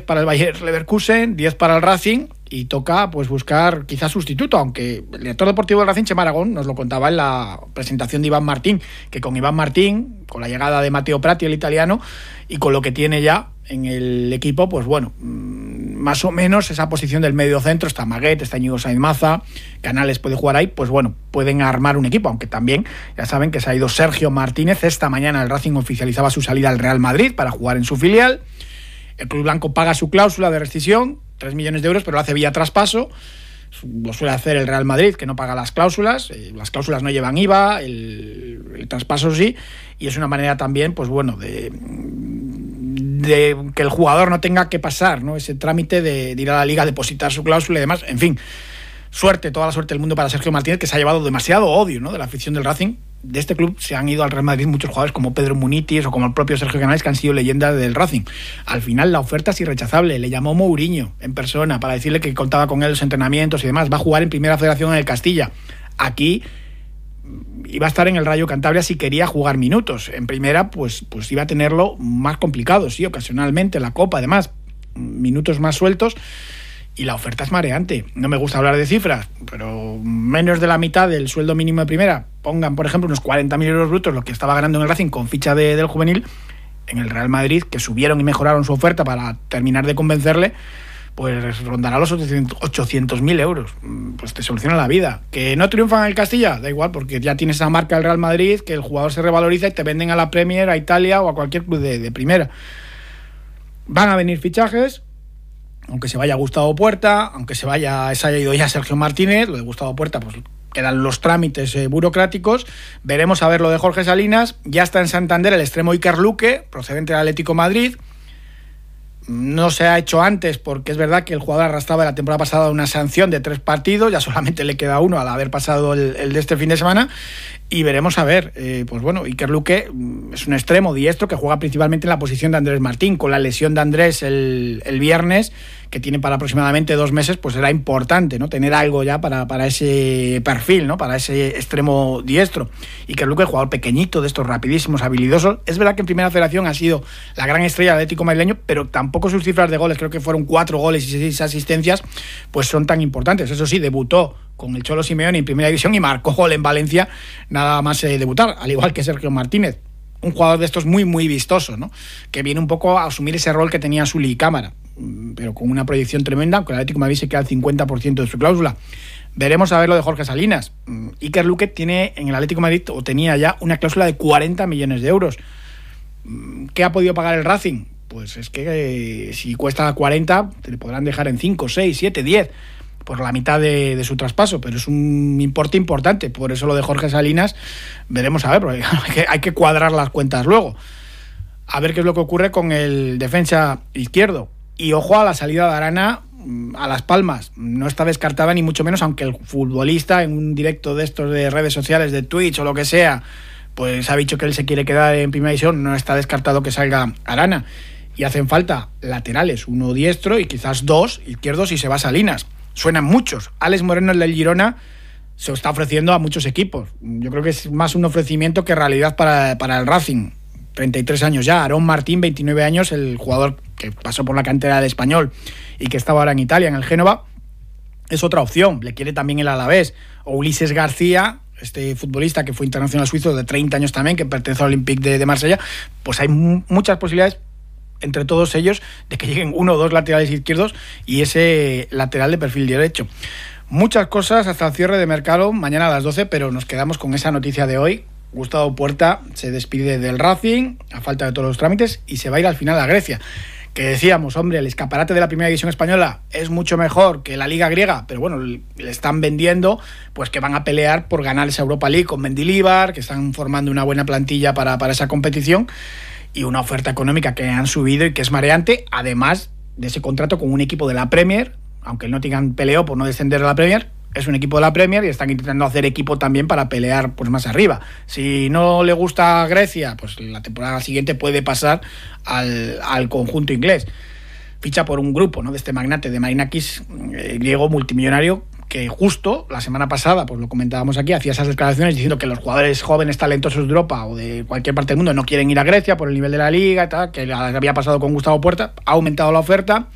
para el Bayer Leverkusen, 10 para el Racing, y toca pues buscar quizás sustituto, aunque el director deportivo del Racing, Chema Aragón, nos lo contaba en la presentación de Iván Martín, que con Iván Martín, con la llegada de Matteo Prati, el italiano, y con lo que tiene ya en el equipo, pues bueno, más o menos esa posición del medio centro, está Maguet, está Íñigo Sainz Maza, Canales puede jugar ahí, pues bueno, pueden armar un equipo, aunque también ya saben que se ha ido Sergio Martínez. Esta mañana el Racing oficializaba su salida al Real Madrid para jugar en su filial. El club blanco paga su cláusula de rescisión, 3 millones de euros, pero lo hace vía traspaso. Lo suele hacer el Real Madrid, que no paga las cláusulas no llevan IVA, el traspaso sí, y es una manera también, pues bueno, de que el jugador no tenga que pasar, ¿no?, ese trámite de ir a la liga, depositar su cláusula y demás. En fin, toda la suerte del mundo para Sergio Martínez, que se ha llevado demasiado odio, ¿no?, de la afición del Racing. De este club se han ido al Real Madrid muchos jugadores como Pedro Munitis o como el propio Sergio Canales, que han sido leyendas del Racing. Al final la oferta es irrechazable. Le llamó Mourinho en persona para decirle que contaba con él en los entrenamientos y demás. Va a jugar en Primera Federación en el Castilla. Aquí iba a estar en el Rayo Cantabria si quería jugar minutos. En Primera pues iba a tenerlo más complicado, sí, ocasionalmente la Copa, además, minutos más sueltos. Y la oferta es mareante. No me gusta hablar de cifras, pero menos de la mitad del sueldo mínimo de Primera. Pongan, por ejemplo, unos 40.000 euros brutos, lo que estaba ganando en el Racing con ficha del juvenil, en el Real Madrid, que subieron y mejoraron su oferta para terminar de convencerle, pues rondará los 800.000 euros. Pues te soluciona la vida. ¿Que no triunfan en el Castilla? Da igual, porque ya tienes esa marca del Real Madrid, que el jugador se revaloriza y te venden a la Premier, a Italia o a cualquier club de Primera. Van a venir fichajes, aunque se vaya Gustavo Puerta, aunque se haya ido ya Sergio Martínez. Lo de Gustavo Puerta, pues quedan los trámites burocráticos. Veremos a ver lo de Jorge Salinas. Ya está en Santander el extremo Iker Luque, procedente del Atlético de Madrid. No se ha hecho antes porque es verdad que el jugador arrastraba la temporada pasada una sanción de 3 partidos, ya solamente le queda uno al haber pasado el de este fin de semana. Y veremos a ver, pues bueno, Iker Luque es un extremo diestro que juega principalmente en la posición de Andrés Martín. Con la lesión de Andrés el viernes, que tiene para aproximadamente 2 meses, pues será importante, ¿no?, tener algo ya para ese perfil, ¿no?, para ese extremo diestro. Iker Luque, jugador pequeñito, de estos rapidísimos, habilidosos. Es verdad que en Primera Federación ha sido la gran estrella del Atlético madrileño, pero tampoco sus cifras de goles, creo que fueron 4 goles y 6 asistencias, pues son tan importantes. Eso sí, debutó con el Cholo Simeone en Primera División y marcó gol en Valencia nada más debutar, al igual que Sergio Martínez. Un jugador de estos muy, muy vistoso, ¿no?, que viene un poco a asumir ese rol que tenía Sully Cámara, pero con una proyección tremenda, aunque el Atlético de Madrid se queda al 50% de su cláusula. Veremos a ver lo de Jorge Salinas. Iker Luque tiene en el Atlético de Madrid, o tenía ya, una cláusula de 40 millones de euros. ¿Qué ha podido pagar el Racing? Pues es que si cuesta 40, te le podrán dejar en 5, 6, 7, 10, por la mitad de su traspaso, pero es un importe importante. Por eso lo de Jorge Salinas, veremos a ver, porque hay que cuadrar las cuentas luego. A ver qué es lo que ocurre con el defensa izquierdo. Y ojo a la salida de Arana a Las Palmas. No está descartada ni mucho menos, aunque el futbolista en un directo de estos de redes sociales, de Twitch o lo que sea, pues ha dicho que él se quiere quedar en Primera División. No está descartado que salga Arana. Y hacen falta laterales, uno diestro y quizás 2 izquierdos si se va Salinas. Suenan muchos. Alex Moreno, el del Girona, se está ofreciendo a muchos equipos. Yo creo que es más un ofrecimiento que realidad para el Racing. 33 años ya. Aarón Martín, 29 años, el jugador que pasó por la cantera del Español y que estaba ahora en Italia, en el Génova, es otra opción. Le quiere también el Alavés. O Ulises García, este futbolista que fue internacional suizo de 30 años también, que pertenece al Olympique de Marsella. Pues hay muchas posibilidades entre todos ellos de que lleguen 1 o 2 laterales izquierdos y ese lateral de perfil derecho. Muchas cosas hasta el cierre de mercado mañana a las 12, pero nos quedamos con esa noticia de hoy. Gustavo Puerta se despide del Racing a falta de todos los trámites y se va a ir al final a Grecia. Que decíamos, hombre, el escaparate de la Primera División española es mucho mejor que la Liga griega, pero bueno, le están vendiendo pues que van a pelear por ganar esa Europa League con Mendilibar, que están formando una buena plantilla para esa competición, y una oferta económica que han subido y que es mareante, además de ese contrato con un equipo de la Premier, aunque el Nottingham peleó por no descender a la Premier, es un equipo de la Premier y están intentando hacer equipo también para pelear pues más arriba. Si no le gusta Grecia, pues la temporada siguiente puede pasar al conjunto inglés. Ficha por un grupo, ¿no?, de este magnate de Marinakis, griego multimillonario, que justo la semana pasada, pues lo comentábamos aquí, hacía esas declaraciones diciendo que los jugadores jóvenes talentosos de Europa o de cualquier parte del mundo no quieren ir a Grecia por el nivel de la liga y tal, que había pasado con Gustavo Puerta. Ha aumentado la oferta.